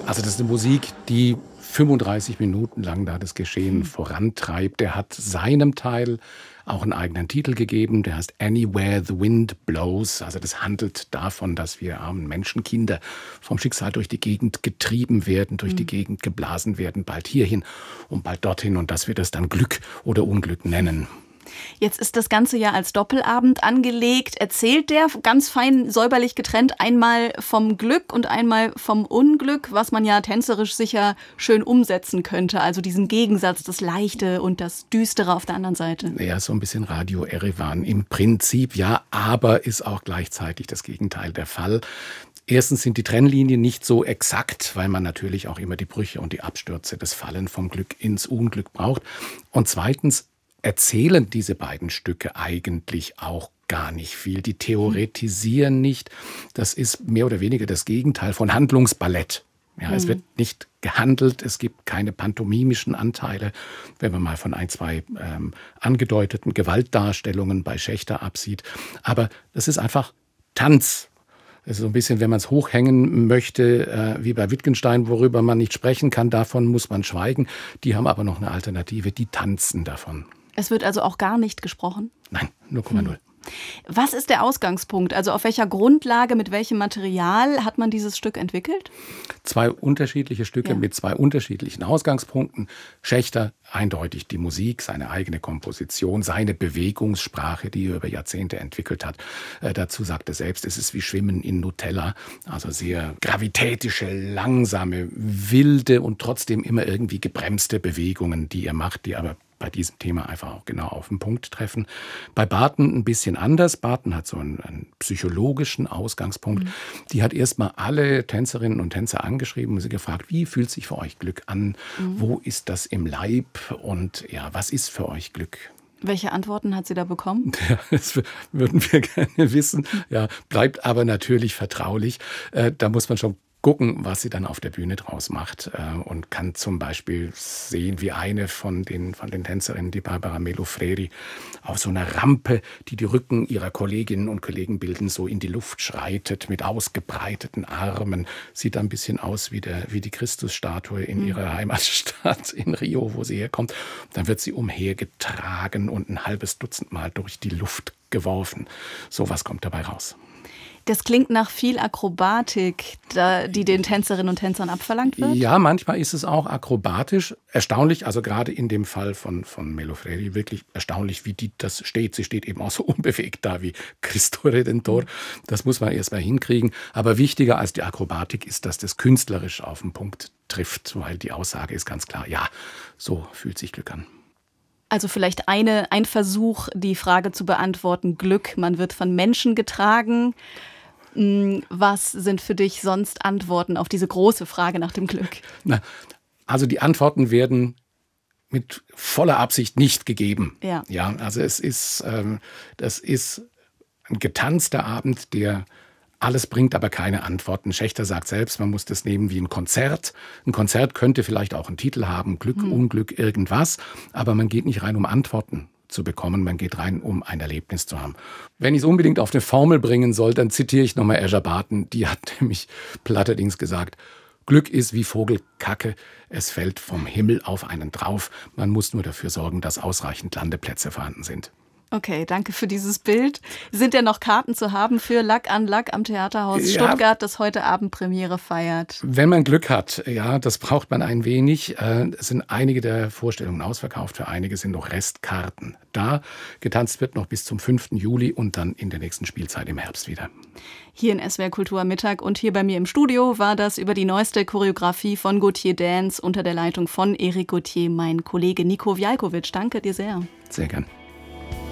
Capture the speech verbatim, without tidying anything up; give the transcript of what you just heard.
Also das ist eine Musik, die fünfunddreißig Minuten lang da das Geschehen mhm. vorantreibt. Der hat seinem Teil auch einen eigenen Titel gegeben, der heißt Anywhere the Wind Blows. Also das handelt davon, dass wir armen Menschenkinder vom Schicksal durch die Gegend getrieben werden, durch mhm. die Gegend geblasen werden, bald hierhin und bald dorthin und dass wir das dann Glück oder Unglück nennen. Jetzt ist das Ganze ja als Doppelabend angelegt. Erzählt der ganz fein säuberlich getrennt einmal vom Glück und einmal vom Unglück, was man ja tänzerisch sicher schön umsetzen könnte. Also diesen Gegensatz, das Leichte und das Düstere auf der anderen Seite. Ja, so ein bisschen Radio Erivan im Prinzip, ja, aber ist auch gleichzeitig das Gegenteil der Fall. Erstens sind die Trennlinien nicht so exakt, weil man natürlich auch immer die Brüche und die Abstürze, das Fallen vom Glück ins Unglück braucht. Und zweitens erzählen diese beiden Stücke eigentlich auch gar nicht viel. Die theoretisieren nicht. Das ist mehr oder weniger das Gegenteil von Handlungsballett. Ja, mhm. Es wird nicht gehandelt, es gibt keine pantomimischen Anteile, wenn man mal von ein, zwei ähm, angedeuteten Gewaltdarstellungen bei Schächter absieht. Aber das ist einfach Tanz. Das ist so ein bisschen, wenn man es hochhängen möchte, äh, wie bei Wittgenstein, worüber man nicht sprechen kann, davon muss man schweigen. Die haben aber noch eine Alternative, die tanzen davon. Es wird also auch gar nicht gesprochen? Nein, null Komma null. Hm. Was ist der Ausgangspunkt? Also auf welcher Grundlage, mit welchem Material hat man dieses Stück entwickelt? Zwei unterschiedliche Stücke ja. mit zwei unterschiedlichen Ausgangspunkten. Schächter eindeutig die Musik, seine eigene Komposition, seine Bewegungssprache, die er über Jahrzehnte entwickelt hat. Äh, dazu sagt er selbst, es ist wie Schwimmen in Nutella. Also sehr gravitätische, langsame, wilde und trotzdem immer irgendwie gebremste Bewegungen, die er macht, die aber bei diesem Thema einfach auch genau auf den Punkt treffen. Bei Barton ein bisschen anders. Barton hat so einen, einen psychologischen Ausgangspunkt. Mhm. Die hat erstmal alle Tänzerinnen und Tänzer angeschrieben und sie gefragt, wie fühlt sich für euch Glück an? Mhm. Wo ist das im Leib? Und ja, was ist für euch Glück? Welche Antworten hat sie da bekommen? Ja, das würden wir gerne wissen. Ja, bleibt aber natürlich vertraulich. Äh, da muss man schon gucken, was sie dann auf der Bühne draus macht äh, und kann zum Beispiel sehen, wie eine von den, von den Tänzerinnen, die Barbara Melo Freri, auf so einer Rampe, die die Rücken ihrer Kolleginnen und Kollegen bilden, so in die Luft schreitet mit ausgebreiteten Armen. Sieht ein bisschen aus wie, der, wie die Christusstatue in mhm. ihrer Heimatstadt in Rio, wo sie herkommt. Dann wird sie umhergetragen und ein halbes Dutzend Mal durch die Luft geworfen. Sowas kommt dabei raus. Das klingt nach viel Akrobatik, die den Tänzerinnen und Tänzern abverlangt wird? Ja, manchmal ist es auch akrobatisch. Erstaunlich, also gerade in dem Fall von, von Melo Freri, wirklich erstaunlich, wie die das steht. Sie steht eben auch so unbewegt da wie Cristo Redentor. Das muss man erst mal hinkriegen. Aber wichtiger als die Akrobatik ist, dass das künstlerisch auf den Punkt trifft, weil die Aussage ist ganz klar, ja, so fühlt sich Glück an. Also vielleicht eine, ein Versuch, die Frage zu beantworten, Glück, man wird von Menschen getragen. Was sind für dich sonst Antworten auf diese große Frage nach dem Glück? Na, also die Antworten werden mit voller Absicht nicht gegeben. Ja. Ja, also es ist, ähm, das ist ein getanzter Abend, der alles bringt, aber keine Antworten. Schächter sagt selbst, man muss das nehmen wie ein Konzert. Ein Konzert könnte vielleicht auch einen Titel haben, Glück, hm. Unglück, irgendwas. Aber man geht nicht rein, um Antworten zu bekommen. Man geht rein, um ein Erlebnis zu haben. Wenn ich es unbedingt auf eine Formel bringen soll, dann zitiere ich nochmal Azure Barton. Die hat nämlich platterdings gesagt, Glück ist wie Vogelkacke. Es fällt vom Himmel auf einen drauf. Man muss nur dafür sorgen, dass ausreichend Landeplätze vorhanden sind. Okay, danke für dieses Bild. Sind denn noch Karten zu haben für Luck an Luck am Theaterhaus ja, Stuttgart, das heute Abend Premiere feiert? Wenn man Glück hat, ja, das braucht man ein wenig. Es sind einige der Vorstellungen ausverkauft, für einige sind noch Restkarten da. Getanzt wird noch bis zum fünften Juli und dann in der nächsten Spielzeit im Herbst wieder. Hier in S W R Kultur am Mittag und hier bei mir im Studio war das über die neueste Choreografie von Gautier Dance unter der Leitung von Erik Gautier, mein Kollege Nico Vjalkovic. Danke dir sehr. Sehr gern.